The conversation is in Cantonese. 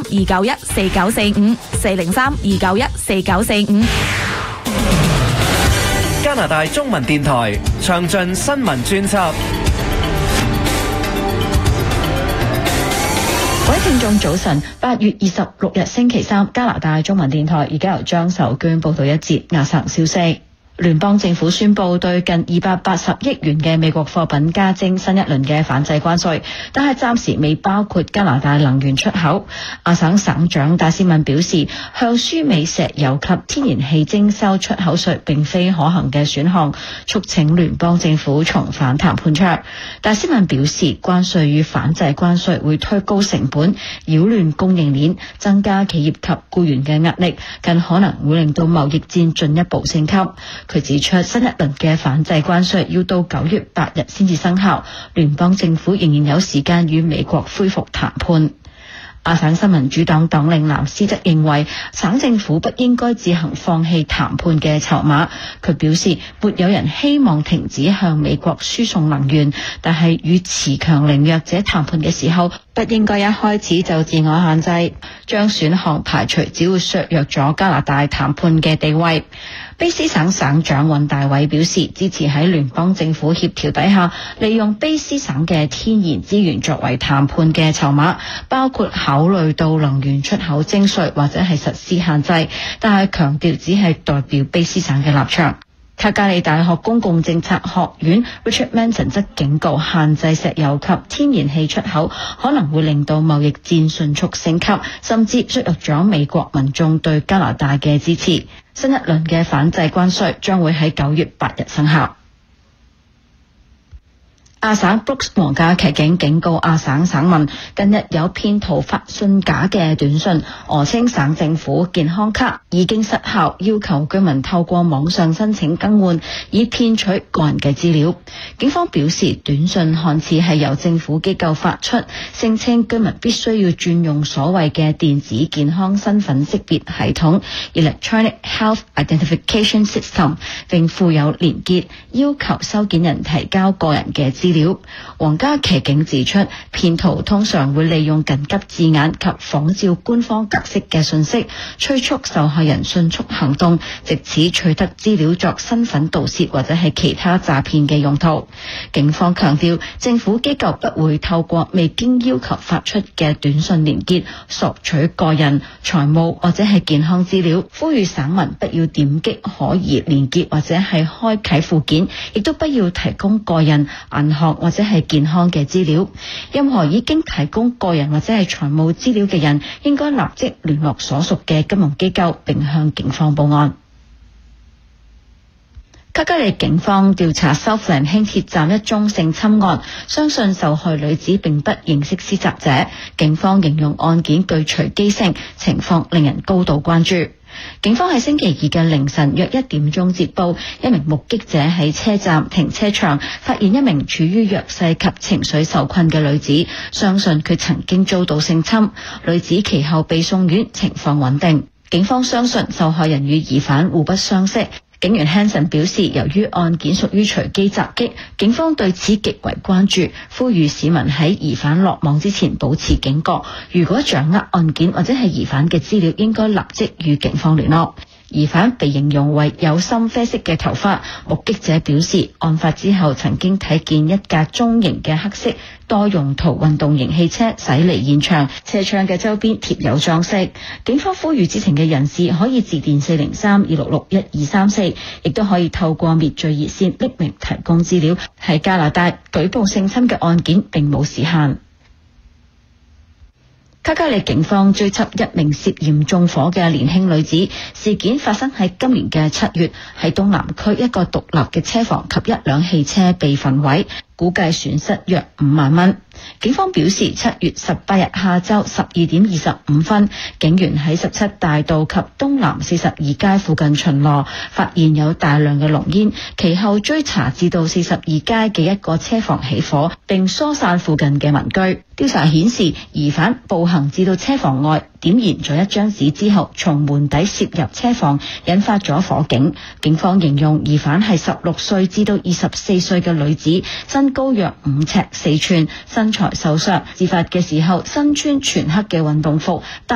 403-291-4945，403-291-4945。 加拿大中文電台詳盡新聞專輯。 各位聽眾早晨，8月26日星期三，加拿大中文電台而家由張秀娟報道一節亞省消息。聯邦政府宣布對近280億元嘅美國貨品加徵新一輪嘅反制關稅，但係暫時未包括加拿大能源出口。亞省省長戴斯文表示，向輸美石油及天然氣徵收出口稅並非可行嘅選項，促請聯邦政府重返談判桌。戴斯文表示，關稅與反制關稅會推高成本，擾亂供應鏈，增加企業及僱員嘅壓力，更可能會令到貿易戰進一步升級。佢指出，新一輪嘅反制關稅要到9月8日先至生效，聯邦政府仍然有時間與美國恢復談判。亞省新民主黨黨領藍斯則認為，省政府不應該自行放棄談判嘅籌碼。佢表示，沒有人希望停止向美國輸送能源，但係與持強凌弱者談判嘅時候，不應該一開始就自我限制，將選項排除只會削弱咗加拿大談判嘅地位。卑斯省省長尹大偉表示，支持喺聯邦政府協調底下，利用卑斯省嘅天然資源作為談判嘅籌碼，包括考慮到能源出口徵稅或者係實施限制，但係強調只係代表卑斯省嘅立場。卡加利大學公共政策學院 Richard Manson 則警告，限制石油及天然氣出口可能會令到貿易戰迅速升級，甚至削弱咗美國民眾對加拿大嘅支持。新一輪嘅反制關稅將會喺9月8日生效。亞省 Brooks 皇家騎警警告亞省省民，近日有騙徒發信假嘅短信，訛稱省政府健康卡已經失效，要求居民透過網上申請更換，以騙取個人嘅資料。警方表示，短信看似係由政府機構發出，聲稱居民必須要轉用所謂嘅電子健康身份識別系統 Electronic Health Identification System， 並附有連結，要求收件人提交個人嘅資料。皇家騎警指出，騙徒通常會利用緊急字眼及仿照官方格式嘅信息，催促受害人迅速行動，藉此取得資料作身份盜竊或者係其他詐騙嘅用途。警方強調，政府機構不會透過未經要求發出嘅短信連結索取個人、財務或者係健康資料，呼籲省民不要點擊可疑連結或者係開啟附件，亦都不要提供個人、銀行或者係健康嘅資料。任何已經提供個人或者係財務資料嘅人，應該立即聯絡所屬嘅金融機構，並向警方報案。卡加利警方調查 Southland 輕鐵站一宗性侵案，相信受害女子並不認識施襲者。警方形容案件具隨機性，情況令人高度關注。警方喺星期二嘅凌晨約1點鐘接報，一名目擊者喺車站停車場發現一名處於弱勢及情緒受困嘅女子，相信佢曾經遭到性侵。女子其後被送院，情況穩定。警方相信受害人與疑犯互不相識。警員 Hanson 表示，由於案件屬於隨機襲擊，警方對此極為關注，呼籲市民喺疑犯落網之前保持警覺。如果掌握案件或者係疑犯嘅資料，應該立即與警方聯絡。疑犯被形容為有深啡色嘅頭髮。目擊者表示，案發之後曾經睇見一架中型嘅黑色多用途運動型汽車駛離現場，車窗嘅周邊貼有裝飾。警方呼籲知情嘅人士可以致電403-266-1234，亦都可以透過滅罪熱線匿名提供資料。喺加拿大舉報性侵嘅案件並冇時限。卡加利警方追緝一名涉嫌縱火嘅年輕女子，事件發生喺今年嘅7月，喺東南區一個獨立嘅車房及一輛汽車被焚毀，估計損失約5萬蚊。警方表示，7月18日下晝12點25分，警員喺17大道及東南42街附近巡邏，發現有大量嘅濃煙，其後追查至到42街嘅一個車房起火，並疏散附近嘅民居。調查顯示，疑犯步行至到車房外，點燃咗一張紙之後，從門底攝入車房，引發咗火警。警方形容疑犯係16歲至到24歲嘅女子，身高約5尺4寸，身材瘦削。事發嘅時候身穿全黑嘅運動服。